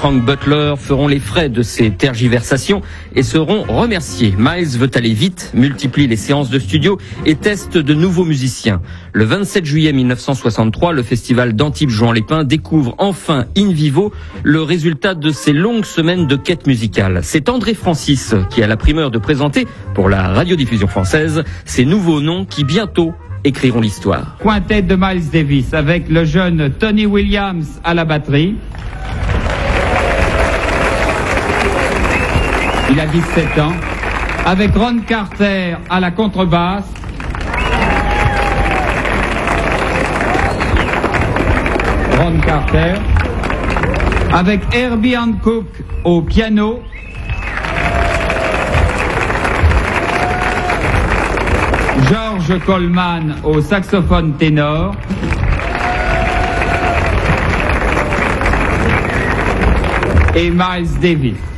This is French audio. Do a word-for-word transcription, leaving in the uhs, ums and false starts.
Frank Butler feront les frais de ces tergiversations et seront remerciés. Miles veut aller vite, multiplie les séances de studio et teste de nouveaux musiciens. Le vingt-sept juillet mille neuf cent soixante-trois, le festival d'Antibes-Juan-les-Pins découvre enfin in vivo le résultat de ces longues semaines de quête musicale. C'est André Francis qui a la primeur de présenter, pour la radiodiffusion française, ces nouveaux noms qui bientôt écriront l'histoire. Quintet de Miles Davis avec le jeune Tony Williams à la batterie. Il a dix-sept ans. Avec Ron Carter à la contrebasse. Ron Carter. Avec Herbie Hancock au piano. George Coleman au saxophone ténor. Et Miles Davis.